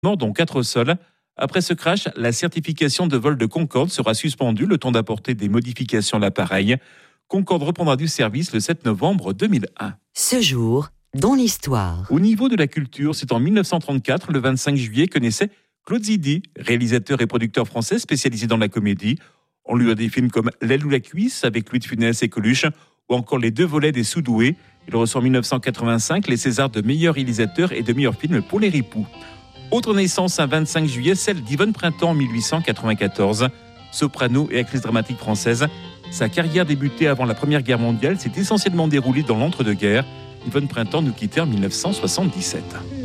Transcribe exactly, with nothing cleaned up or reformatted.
morts, dont quatre au sol. Après ce crash, la certification de vol de Concorde sera suspendue, le temps d'apporter des modifications à l'appareil. Concorde reprendra du service le sept novembre deux mille un. Ce jour, dans l'histoire. Au niveau de la culture, c'est en dix-neuf cent trente-quatre, le vingt-cinq juillet, que naissait Claude Zidi, réalisateur et producteur français spécialisé dans la comédie. On lui a des films comme L'aile ou la cuisse avec Louis de Funès et Coluche, ou encore Les deux volets des Sous-doués. Il reçoit en dix-neuf cent quatre-vingt-cinq les Césars de meilleur réalisateur et de meilleur film pour Les Ripoux. Autre naissance un vingt-cinq juillet, celle d'Yvonne Printemps en mille huit cent quatre-vingt-quatorze. Soprano et actrice dramatique française. Sa carrière débutée avant la Première Guerre mondiale s'est essentiellement déroulée dans l'entre-deux-guerres. Yvonne Printemps nous quittait en dix-neuf cent soixante-dix-sept.